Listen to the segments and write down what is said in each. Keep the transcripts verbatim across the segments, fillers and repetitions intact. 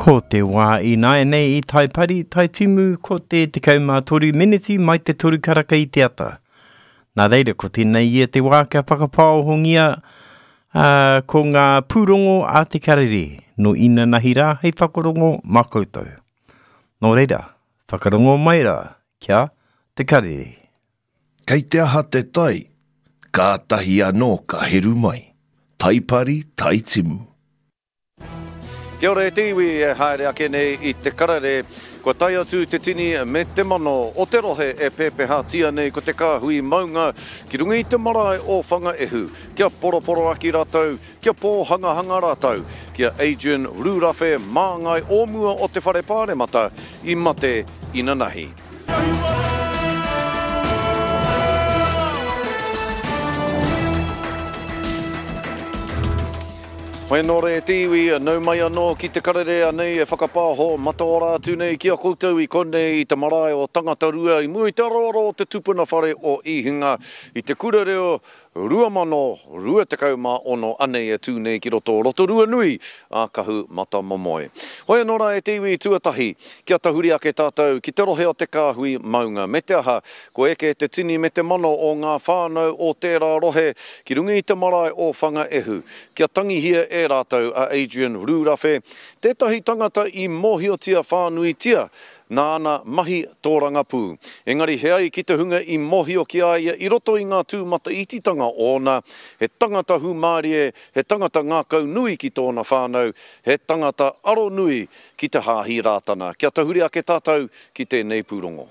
Ko te wā I nai nei I tai pari, tai timu ko te te kaumā toru miniti mai te toru karaka I te ata. Nā reira ko tēnei ia te wā kia whakapao hongia uh, ko ngā pūrongo a te karere. No ina nahi rā hei whakarongo mā koutou. Nō reira, whakarongo mai rā kia te karere. Kei te aha te tai, ka tahi anō ka heru mai. Tai pari, tai timu. Kia ora e te iwi e haere ake nei I te karare. Kua tai atu te tini me te mano o te rohe e pepeha tia nei ko te kāhui maunga ki runga I te marae o whanga ehu. Kia poroporo aki rātou, kia pōhanga hanga rātou, kia Adrian Rurafe māngai ōmua o te whare pāremata I mate ina nahi. Mai nore e te iwi, nau mai anō ki te karere anei e whakapāho mata ora atu nei kia koutou I konei I te marae o tangata rua I mua I te aroaro o te tupuna whare o Ihinga I te kura reo rua mano rua te kaumā ono anei e tū nei ki roto roto rua nui a kahu mata momoe. Hoi anora e te iwi tuatahi kia tahuri ake tātou ki te rohe o te kāhui maunga. Me te aha ko eke te tini me te mano o ngā whānau o tērā rohe ki runga I te marae o whanga ehu. Kia tangi hia e rātou a Adrian Rurafe, tētahi tangata I mohiotia whānuitia, nāna mahi tōranga pū. Engari he ai ki te hunga I mohio ki aia I roto I ngā tūmata ititanga ona, he tangata humārie, he tangata ngākau nui ki tōna whānau, he tangata aro nui ki te hāhi rātana. Kia tahuri ake tātou ki tēnei pūrongo.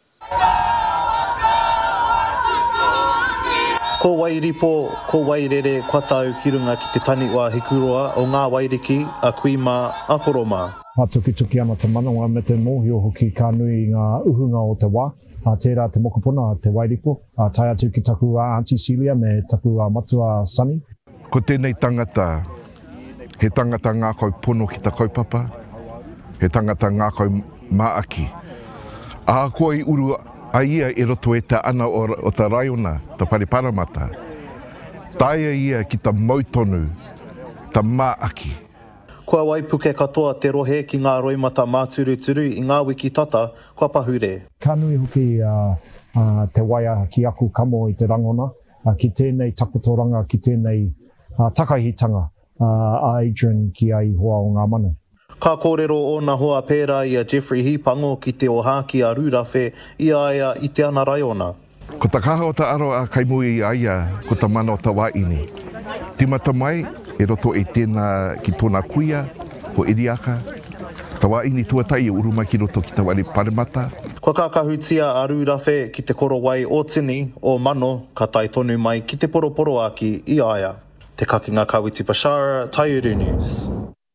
Ko wairipo, ko wairere, kua tāu ki runga ki te taniwa hikuroa o ngā wairiki a kuima a koroma. Ha tuki tuki ana te manawa me te mōhio hoki ka nui ngā uhunga o te wā. A tērā te mokopuna a te wairipo. A tai atu ki taku a Auntie Celia me taku a matua Sunny. Ko tēnei tangata, he tangata ngākau pono ki ta kaupapa, he tangata ngākau maaki. A koe I uru a ia e roto e te ana o, o ta raiona, ta pariparamata. Taia ia ki ta mautonu, ta maaki. Kua waipuke katoa te rohe ki ngā roimata māturuturu I ngā wiki tata, kua pahure. Ka nui hoki uh, uh, te waia ki aku kamo I te rangona, uh, ki tēnei takotoranga, ki tēnei uh, takahitanga uh, a Adrian ki ai hoa o ngā manu. Ka kōrero o na hoa pērā I a Jeffrey Hipango ki te ohaki a Rurafe I aia I te ana raiona. Ko ta kaha o ta aro a kaimui I aia, ko ta mana o ta waini. Timata mai, e roto e tēnā ki tōna kuia, ko Iriaka. Ta waini tuatai e uruma ki roto ki ta wari paremata. Kua kakahutia a Rurafe ki te koro wai o tini o mano, ka tai tonu mai ki te poroporo aki I aia. Te kakinga Kawiti Bashara, Taiuru News.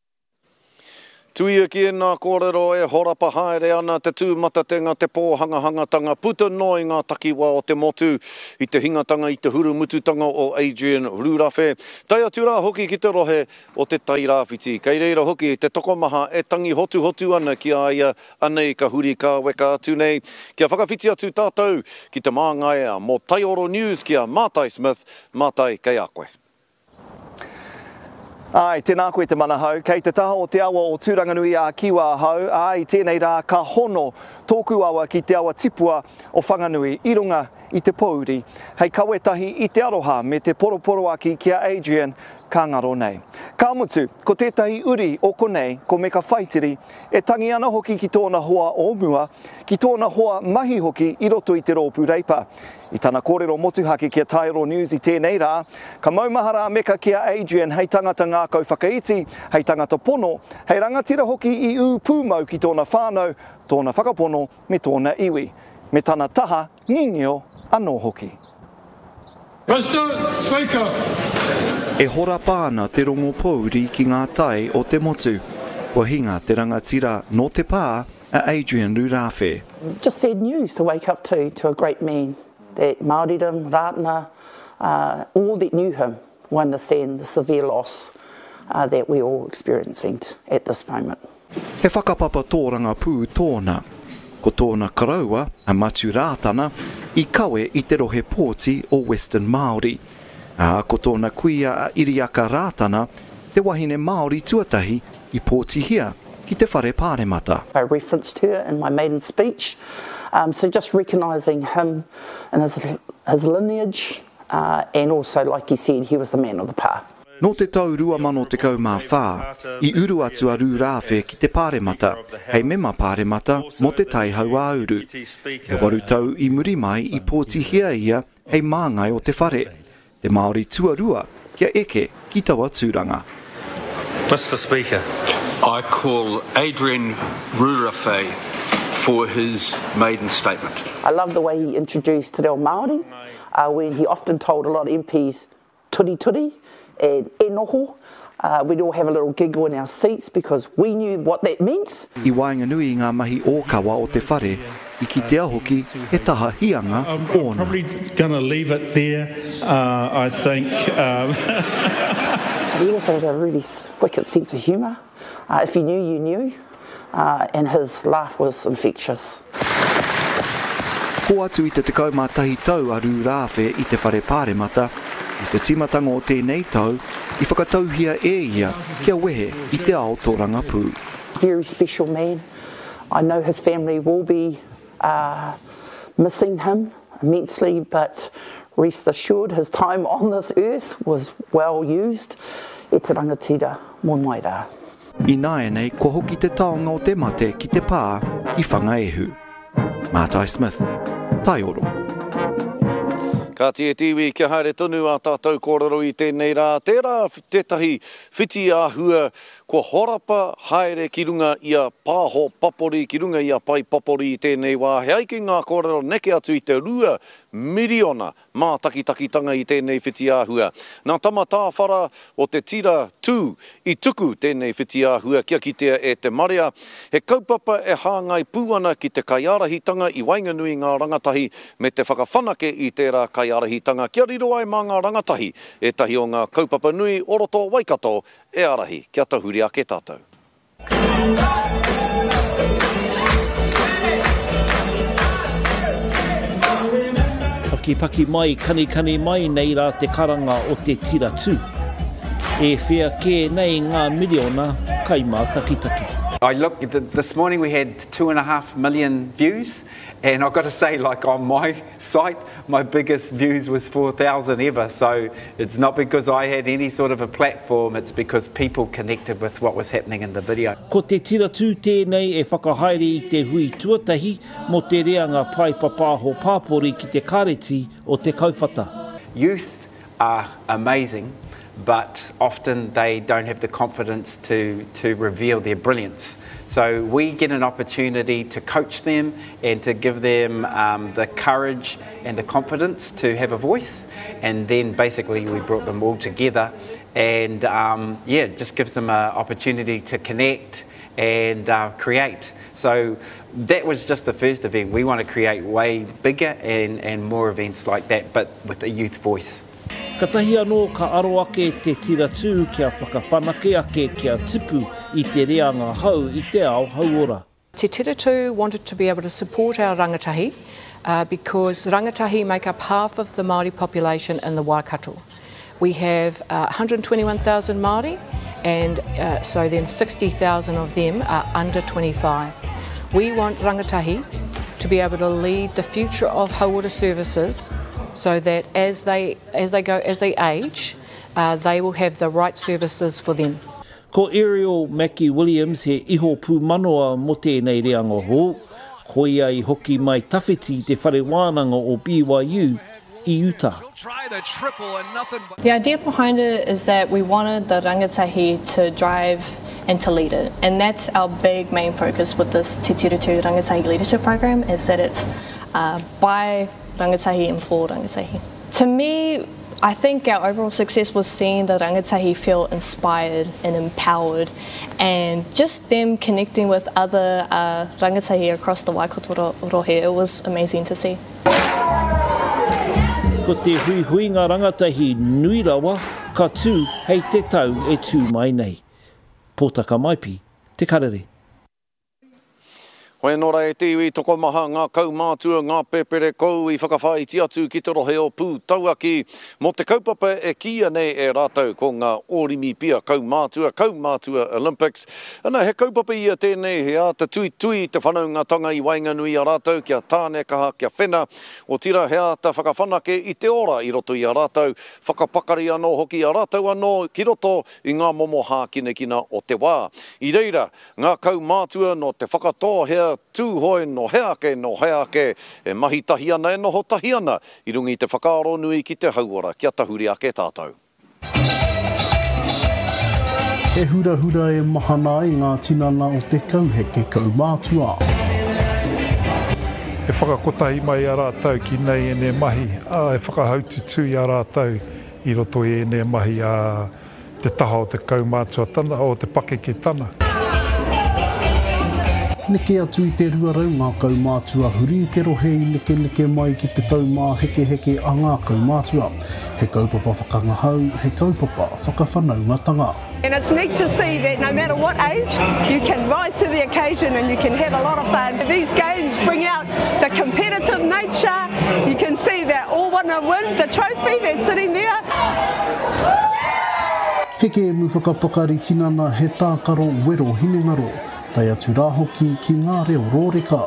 Tuia ki e nā kōrero e horapa haere ana te tūmata tenga te pōhangahangatanga puta noi ngā takiwa o te motu I te hingatanga I te hurumututanga o Adrian Rurafe. Tai atu rā hoki ki te rohe o te tai rāwhiti. Kei reira hoki te tokomaha e tangi hotu hotu ana ki aia anei ka huri ka weka atu nei. Kia whakawhiti atu tātou ki te māngaia mō Taioro News kia Mātai Smith, Mātai kei a koe. Ai, tēnā koe te manahau, kei te taha o te awa o Tūranganui a Kiwa hau, ai, tēnei rā ka hono tōku awa ki te awa tipua o Whanganui, I runga I te Pōuri. Hei kawetahi I te aroha me te poroporo aki kia Adrian, ka ngaro nei. Ka mutu, ko tētahi uri o konei, ko me ka whaitiri, e tangi ana hoki ki tōna hoa o mua, ki tōna hoa mahi hoki I roto I te rōpū reipa. I tana kōrero motuhake kia Taioro News I tēnei rā, ka maumahara meka kia Adrian hei tangata ngākau whakaiti, hei tangata pono, hei rangatira hoki I u pūmau ki tōna whānau, tōna whakapono me tōna iwi. Me tana taha, ngingio anō hoki. Mister Speaker. E hora pāna te rongo Pōuri ki ngā tai o te motu. Kua hinga te rangatira no te pā a Adrian Rurafe. Just sad news to wake up to, to a great man. That Māoridom, Rātana, uh, all that knew him will understand the severe loss uh, that we're all experiencing at this moment. He whakapapa tōranga pū tōna. Ko tōna karaua, a Matu Rātana, I kawe I te rohe pōti o Western Māori. A ko tōna kuia a Iriaka Rātana, te wahine Māori tuatahi I Pōtihia, ki te whare pāremata. I referenced her in my maiden speech, um, so just recognising him and his, his lineage, uh, and also, like you said, he was the man of the pā. No te tau rua mano te kau mā whā, I uru atu a rū rāwhe ki te pāremata, hei mema pāremata mo te taihau a uru. He waru tau I muri mai I pōti hia ia hei māngai o te whare. Te Māori tuarua kia eke ki taua tūranga. Mister Speaker, I call Adrian Rurawhai for his maiden statement. I love the way he introduced Te Reo Māori, uh, when he often told a lot of M Ps turi turi and e noho. Uh, we'd all have a little giggle in our seats because we knew what that meant. I wainganui ngā mahi ōkawa o te whare, I ki te ahoki he taha hianga ōna. I'm probably going to leave it there, uh, I think. Um He also had a really wicked sense of humour. Uh, if you knew, you knew. Uh, and his laugh was infectious. Ko atu I te tekau mā tahi tau a rū rāwhe I te whare pāremata, I te timatanga o tēnei tau, I whakatauhia e ia kia wehe I te ao tōranga pū. Very special man. I know his family will be uh, missing him immensely, but rest assured his time on this earth was well used. E te rangatira mō mai rā. I nāe nei, ko hoki te taonga o te mate ki te pā I whangaehu. Mātai Smith, Tai Oro. Ka tie tiwi kia haere tonu a tātou kōrero I tēnei rā. Tērā tētahi whiti āhua ko horapa haere ki runga I a pāho papori, ki runga I a pai papori I tēnei wā. He aiki ngā kōrero neke atu I te rua miriona mā takitakitanga I tēnei whiti āhua. Nā tama tāwhara o te tira tū I tuku tēnei whiti āhua kia kitea e te Marea. He kaupapa e hāngai pūana ki te kaiarahitanga I Wainganui ngā rangatahi me te whakawhanake I tērā kaiarahitanga. Kia riro ai mā ngā rangatahi e tahi o ngā kaupapa nui oroto Waikato e arahi. Kia tahuri ake tātou. Paki mai, kani kani mai nei rā te karanga o te tira tū. E whea kē nei ngā miliona kai mā takitaki. I look, this morning we had two and a half million views, and I've got to say, like on my site, my biggest views was four thousand ever, so it's not because I had any sort of a platform, it's because people connected with what was happening in the video. Ko te tira tū tēnei e whakahaere I te hui tuatahi mo te reanga pai papāho pāpori ki te kareti o te kauwhata. Youth are amazing, but often they don't have the confidence to, to reveal their brilliance. So we get an opportunity to coach them and to give them um, the courage and the confidence to have a voice. And then basically we brought them all together and um, yeah, it just gives them an opportunity to connect and uh, create. So that was just the first event. We want to create way bigger and, and more events like that, but with a youth voice. Ka tahi anō ka aro ake te tira tū kia whakawhanake ake kia tipu I te reanga hau I te ao hauora. Te tira tū wanted to be able to support our rangatahi uh, because rangatahi make up half of the Māori population in the Waikato. We have uh, one hundred twenty-one thousand Māori and uh, so then sixty thousand of them are under twenty-five. We want rangatahi to be able to lead the future of hauora services so that as they as they go as they age, uh, they will have the right services for them. Ko Ariel Mackie Williams he iho pū manoa mo tēnei reanga hō, ko ia I hoki mai tawhiti te whare wānanga o B Y U I Utah. The idea behind it is that we wanted the rangatahi to drive and to lead it, and that's our big main focus with this Te Tira Tū Rangatahi Leadership Program, is that it's uh, by rangatahi and for rangatahi. To me, I think our overall success was seeing the rangatahi feel inspired and empowered, and just them connecting with other uh, rangatahi across the Waikato rohe. It was amazing to see. Ko te hui huinga rangatahi nui rawa, ka tū hei te tau e tū mai nei. Pōtaka maipi, te karere. Hoi nora e tiwi toko maha ngā kaumātua ngā pepere kou i whakawhaiti atu ki te rohe o pū tauaki. Mo te kaupapa e kia nei e rātou ko ngā orimi pia kaumātua, kaumātua Olympics. Ana he kaupapa ia tēnei he ata tui tui te whanaungatanga i Wainganui a rātou kia tāne kaha kia whena. O tira he ata whakawhanake i te ora i roto i a rātou. Whakapakari anō hoki a rātou anō ki roto i ngā momo hākine kina o te wā. I reira, ngā kaumātua no te whakatohea tūhoi no heake no heake e mahi tahi ana e noho tahi ana i rungi te whakaaro nui ki te hauora kia tahuri ake tātou. E hura hura e mahana i ngā tinana o te kauheke kaumātua. E whakakotahi mai a rātou ki nei e ne mahi, a e whakahaututu i a rātou i roto e ne mahi a te taha o te kaumātua tana o te pakeke tana. Neke atu i te ruarau ngā kaumātua huri te rohe i neke neke mai ki te taumā heke heke a ngā kaumātua. He kaupapa whakangahau, he kaupapa whakawhanaungatanga. And it's neat to see that no matter what age, you can rise to the occasion and you can have a lot of fun. These games bring out the competitive nature. You can see that all want to win the trophy that's sitting there. Heke e mu whakapakari tinana he tākaro wero hinengaro. Tai atu rā hoki ki ngā reo rōreka.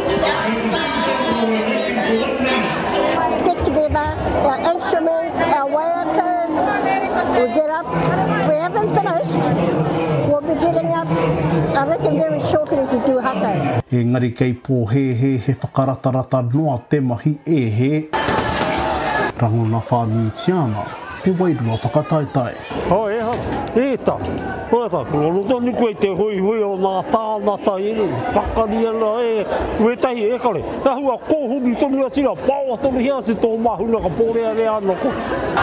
Get together, our instruments, our workers, we'll get up. We haven't finished. We'll be getting up, I reckon, very shortly to do hakas. Engari kei pō he he he whakaratarata noa te mahi e he. Rangona whānui tiana, te wairua whakataitai. Ho e ho, e ta. Hoi ta, kuro tonu koe te hui hui o nā tānata i pakari ana e uetahi e kare. Nā hua kōhuri tonu a tira, pāua tonu hea se tō mahuna ka pōrea rea ana ko.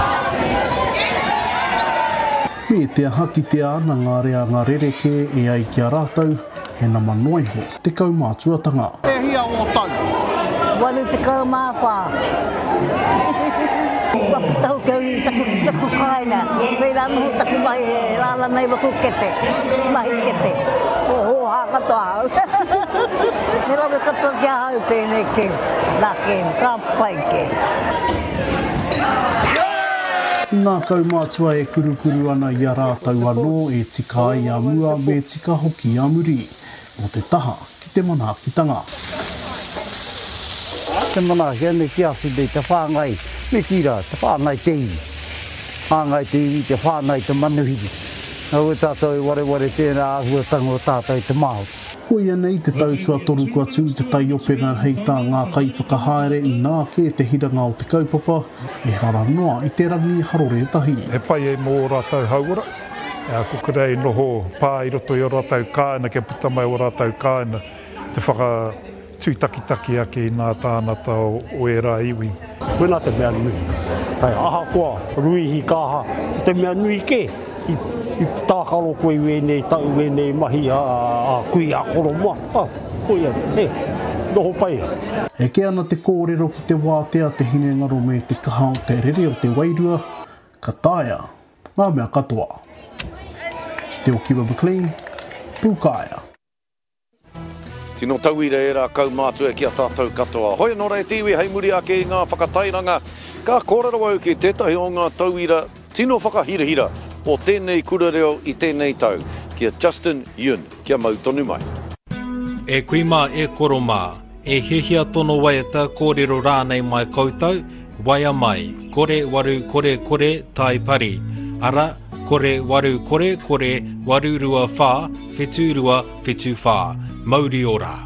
Me te haki te ana ngā rea ngā rereke e ai ki a rātou, he na manoiho te kaumātuatanga. E hia o tau. Waru te kaumāwha. Waputahu kau i taku, taku kaina. Wei la muhu taku mai he, lala nei waku kete. Mahi kete. O ho ha katoa au. Ne lawe katoa kia hau pēne ke. Nā ke, kā pai ke. Ngā kaumātua e kurukuru ana i a rātau anō e tika ai a mua me tika hoki a muri. O te taha ki te manaakitanga. Te manaaki ane ki asu dei te whāngai. Me kira, te whāngai te iwi. Whāngai te iwi, te whāngai te manuhiri. Nau e tātou i ware ware tēnā ahua tango tātou te maho. Ko ia nei te tautua toru kua tū te tai openga hei tā ngā kai whakahaere i nā ke te hiranga o te kaupapa e hara noa i te rangi harore tahi. He pai e mō rātou hauora. E a kukurei noho pā i roto i o rātou kāina, ke puta mai o rātou kāina. Te whaka tūtakitaki ake i nā tānata o, o e rā iwi. Wena te mea nui. Tai aha koa, ruihi kāha. Te mea nui ke. I, i tākaro koe wenei, tau wenei mahi a, a kui a koro mua. Ah, koe a, he, noho pai. E ke ana te kōrero ki te wātea te hinengaro me te kaha o te rere o te wairua. Ka taia, ngā mea katoa. Te o Kiwa McLean, Pūkāia. Tino tauira e rā kaumātua ki a tātou katoa. Hoi nō rei tiwi hei muri ake i ngā whakatairanga. Ka kōrero au ki tētahi o ngā tauira tino whakahirahira o tēnei kurareo i tēnei tau. Kia Justin Yun, kia mau tonu mai. E kuima e koromā, e hehia tono waiata kōrero rānei mai koutou, waia mai, kore waru kore kore tai pari. Ara, kore waru kore kore waru rua whā, whetu rua whetu whā. Mauri ora.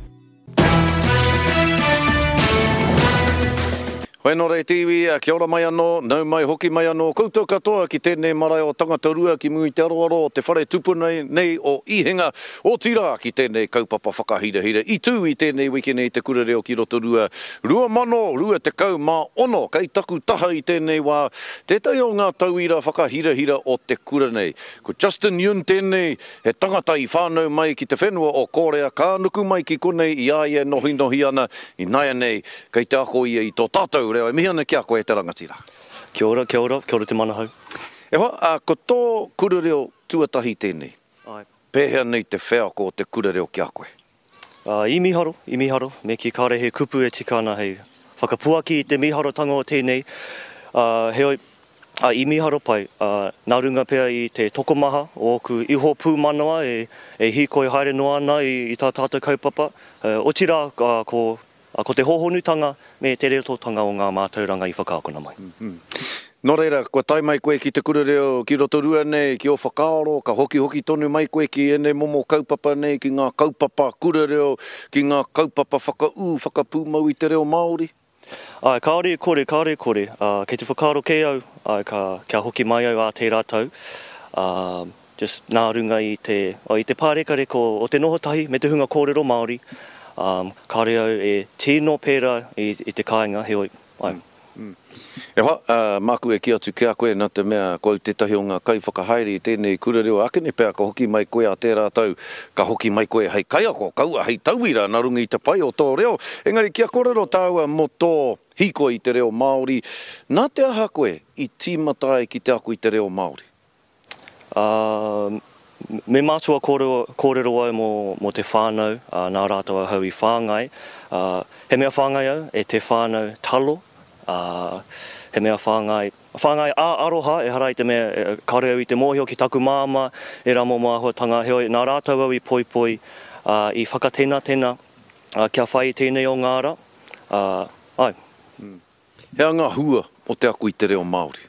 Hoi nō rei tiwi, kia ora mai anō, nau mai hoki mai anō, koutou katoa ki tēnei marae o tangata rua ki mui te aroaro o te whare tupuna nei o ihinga o tira ki tēnei kaupapa whakahirahira. I tū i tēnei wikene i te kurareo ki roto rua, rua mano, rua te kau mā ono, kei taku taha i tēnei wā, tētai o ngā tauira whakahirahira o te kura nei. Ko Justin Yun tēnei, he tangata i whānau mai ki te whenua o Korea, ka nuku mai ki konei i aia nohi nohi ana, i naia nei, kei te ako ia i tō tātou. Reo, e mihi ana kia koe te rangatira. Kia ora, kia ora, kia ora te manahau. E hoa, uh, ko tō kurareo tuatahi tēnei. Ai. Pēhea nei te whea ko te kurareo kia koe. Uh, I miharo, i miharo, me ki kare he kupu e tikana hei whakapuaki i te miharo tango o tēnei. Uh, heoi, uh, I miharo pai, uh, nā runga pēr i te tokomaha o ku iho pū manoa e, e hikoi haere noa ana i, i tā tātou kaupapa. Uh, o tira uh, ko, uh, ko te hohonutanga me te reototanga o ngā mātauranga i whakaakona mai. Mm-hmm. Nō reira, kua tai mai koe ki te kurereo ki roto rua nei, ki o whakaaro, ka hoki hoki tonu mai koe ki ene momo kaupapa nei, ki ngā kaupapa kurereo, ki ngā kaupapa whakau, whakapū mau i te reo Māori. Ai, kāore kore, kāore kore, uh, kei te whakaaro kei au, ai, ka, kia hoki mai au a te rātau. Uh, just nā runga i te, o, i te pārekareko o te noho tahi me te hunga kōrero Māori. Um, kāre au e tino pēra i, i te kāinga, heoi, ai. Mm. E wha, uh, māku e ki atu kia koe nā te mea koe tetahi o ngā kai whakahaere i tēnei kurereo. Ake ne pēr ka hoki mai koe a tērā tau, ka hoki mai koe hei kai ako, kaua hei tauira nā runga i te pai o tō reo. Engari kia kōrero tāua mo tō hiko i te reo Māori. Nā te aha koe i tīmatai ki te aku i te reo Māori? Uh, me mātua kōrero, kōrero ai mo, mo te whānau, uh, nā rātou hau i whāngai. Uh, he mea whāngai au e te whānau talo. Uh, he mea whāngai, whāngai a aroha e hara i te mea e, kare au i te mōhio ki taku māma e ramo māhuatanga heoi nā rātou au i poi poi uh, i whakatena tena uh, kia whai tēnei o ngāra. Uh, ai. Mm. Hea ngā hua o te aku i te reo Māori?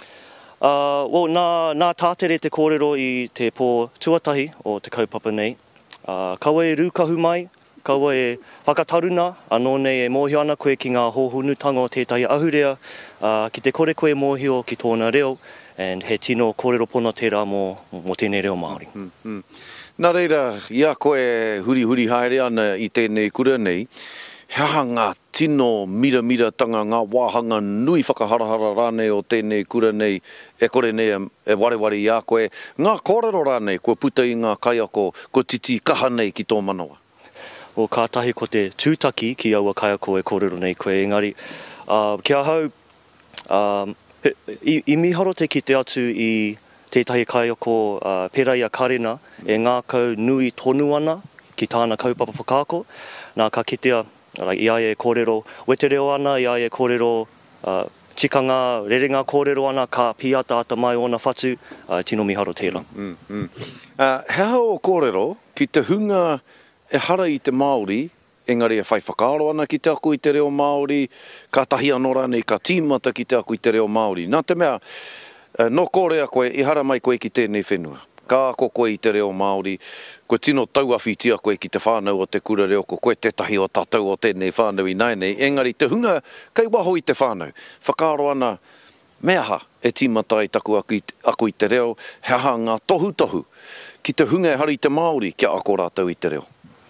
Uh, well, nā, nā tātere te kōrero i te pō tuatahi o te kaupapa nei. Uh, kaua e rūkahu mai, kaua e whakataruna, anō nei e mōhio ana koe ki ngā hohonutanga o tētahi ahurea, uh, ki te kore koe mōhio ki tōna reo, and he tino kōrero pona tērā mō, mō tēnei reo Māori. Mm, mm. Nā reira, ia koe huri huri haere ana i tēnei kura nei, hea ngā tino mira mira tanga, ngā wāhanga nui whakaharahara rānei o tēnei kura nei, e kore nei e ware ware ia koe, ngā kōrero rānei, kua puta i ngā kaiako, kua titi kaha nei ki tō manawa. O kātahi ko te tūtaki ki aua kaiako e kōrero nei koe, engari. Uh, kia hau, um, i, i miharo te kite atu i tētahi kaiako uh, pērai a karena, e ngā kau nui tonu ana ki tāna kaupapa whakaako, nā ka kitea, like, i ai e kōrero wete reo ana, i ai e kōrero uh, tikanga, rerenga kōrero ana, ka piata ata mai ona whatu, uh, tino miharo tērā. Mm, mm. Uh, hea o kōrero, ki te hunga e hara i te Māori, engari e whai whakaaro ana ki te aku i te reo Māori, ka tahi anō rānei, ka tīmata ki te aku i te reo Māori. Nā te mea, uh, no kōrea koe, i hara mai koe ki tēnei whenua. Ka ako koe i te reo Māori, koe tino tauawhitia koe ki te whānau o te kura reo, ko koe tetahi o tātou o tēnei whānau i nainei. Engari, te hunga, kei waho i te whānau. Whakaaro ana, mea ha e tīmata i taku aku i, aku i te reo, hea ha ngā tohu tohu. Ki te hunga e hari i te Māori, kia ako rātou i te reo.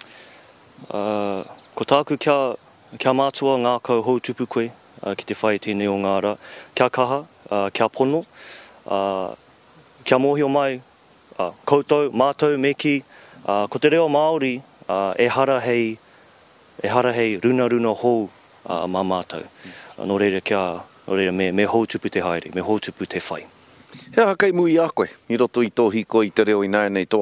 Uh, ko tāku kia, kia mātua ngā kau houtupu koe uh, ki te whai tēnei o ngāra. Kia kaha, uh, kia pono, uh, kia mōhio mai, uh, koutou, mātou, meki, uh, ko te reo Māori uh, e hara hei, e hara hei runa runa hou uh, mā mātou. Uh, nō reira kia, nō reira me, me houtupu te haere, me houtupu te whai. Hea hakai mui a koe, i roto i tō hiko i te reo i nānei tō